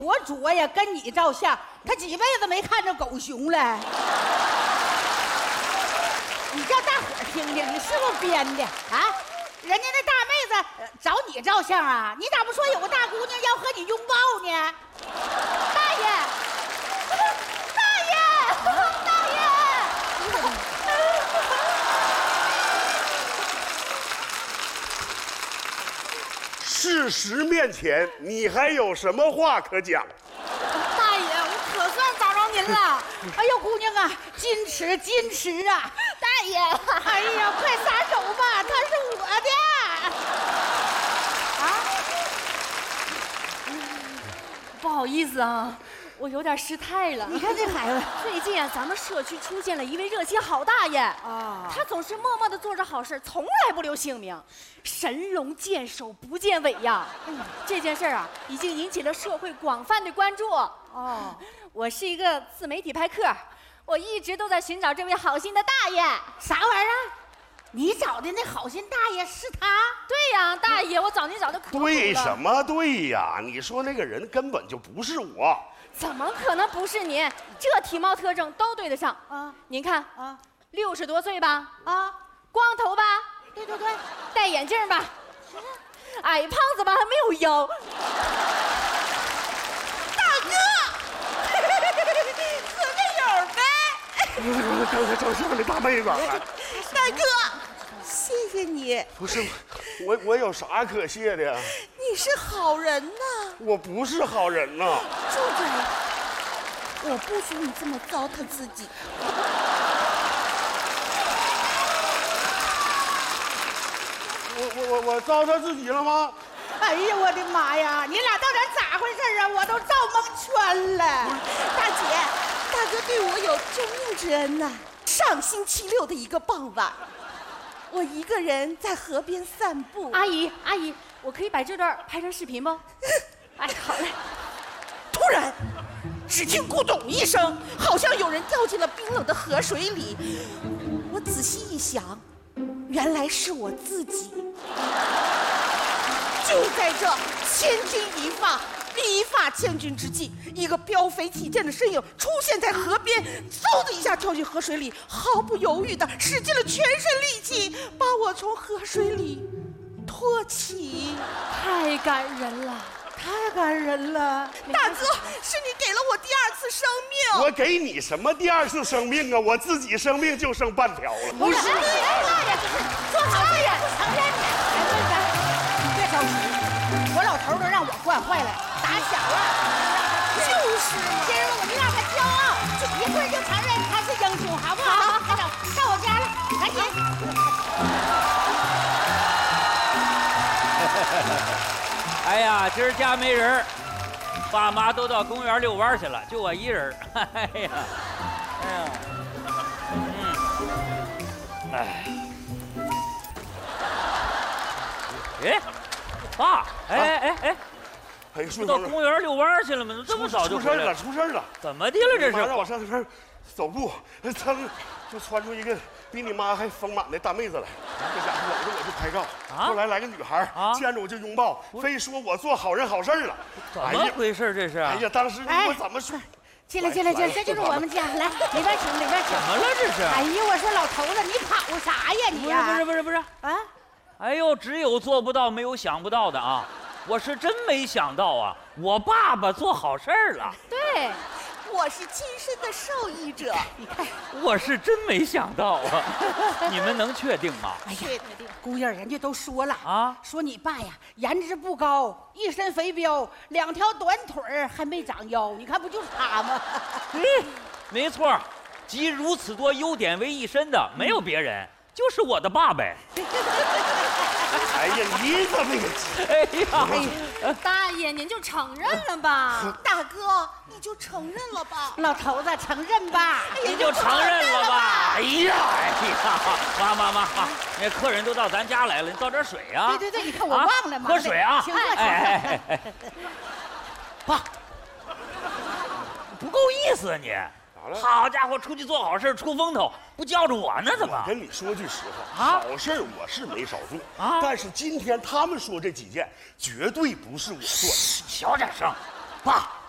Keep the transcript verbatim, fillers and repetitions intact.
我卓呀，跟你照相，他几辈子没看着狗熊了。你叫大伙儿听听，你是不是编的啊？人家那大妹子、呃、找你照相啊，你咋不说有个大姑娘要和你拥抱呢？大爷，大爷，大爷！ 事实面前，你还有什么话可讲？ 大爷，我可算找着您了！哎呦，姑娘啊，矜持矜持啊！大爷，哎呀，快撒手吧，他是我的。啊？ 不好意思啊，我有点失态了。 你看这孩子， 最近啊，咱们社区出现了一位热心好大爷啊，他总是默默地做着好事，从来不留姓名，神龙见首不见尾呀。嗯、这件事啊，已经引起了社会广泛的关注。哦，我是一个自媒体拍客，我一直都在寻找这位好心的大爷。 啥玩意儿？你找的那好心大爷是他？ 对呀，大爷，我找您找的可苦了。 对什么对呀？你说那个人根本就不是我。 怎么可能不是您？这体貌特征都对得上啊！您看啊，六十多岁吧？啊，光头吧？ 对对对， 戴眼镜吧？矮胖子吧？还没有腰。 大哥，合个影呗！ 刚才照相的大妹子。 大哥，谢谢你。 不是我，我有啥可谢的呀？ 你是好人呐。 我不是好人呐。 住嘴！我不许你这么糟蹋自己。 我我我我糟蹋自己了吗？ 哎呀，我的妈呀！你俩到底咋回事啊？我都照蒙圈了。 大姐，大哥对我有救命之恩呐、啊。上星期六的一个傍晚，我一个人在河边散步。 阿姨，阿姨，我可以把这段拍成视频不？哎，好嘞。 突然，只听咕咚一声，好像有人掉进了冰冷的河水里。我仔细一想，原来是我自己。就在这千钧一发、一发千钧之际，一个膘肥体健的身影出现在河边，嗖的一下跳进河水里，毫不犹豫地使尽了全身力气，把我从河水里拖起。 太感人了， 太感人了！ 大哥，是你给了我第二次生命。 我给你什么第二次生命啊？我自己生命就剩半条了。 不是，大爷，做好事也不承认你。你别着急，我老头都让我惯坏了，打小啊，就是今儿我们让他骄傲，一会儿就承认他是英雄，好不好？快走，到我家了，赶紧。 哎呀，今儿家没人，爸妈都到公园遛弯去了，就我一人。哎呀，哎呀，嗯，哎，哎，爸，哎哎哎哎， 哎，顺到公园遛弯去了吗？这么早就出事了，出事了！ 怎么的了？这是让我上这边走步，噌就窜出一个比你妈还丰满的大妹子来，这家伙搂着我就拍照。后来来个女孩，见着我就拥抱，非说我做好人好事了。 怎么回事？这是？哎呀，当时我怎么说？ 进来，进来，进来，这就是我们家，来里边请，里边请。 怎么了？这是？ 哎呀，我说老头子，你跑啥呀你呀？ 不是不是不是啊！哎呦，只有做不到，没有想不到的啊！我是真没想到啊，我爸爸做好事儿了。 对。 我是亲身的受益者， 你看， 我是真没想到啊！你们能确定吗？ 哎呀，姑爷，人家都说了啊，说你爸呀颜值不高，一身肥膘，两条短腿还没长腰，你看不就是他吗？ 嗯，没错，集如此多优点为一身的没有别人，就是我的爸呗。 哎呀，你怎么也急？ 哎呀， 大爷，您就承认了吧。 大哥，你就承认了吧。 老头子，承认吧， 你就承认了吧。哎呀，哎呀，妈妈妈，那客人都到咱家来了，你倒点水啊。 对对对，你看我忘了嘛。 喝水啊。 请坐，请坐。 爸，不够意思啊你。好家伙，出去做好事出风头，不叫着我呢？怎么？ 我跟你说句实话，啊，好事我是没少做啊，但是今天他们说这几件绝对不是我做的。 小点声，爸。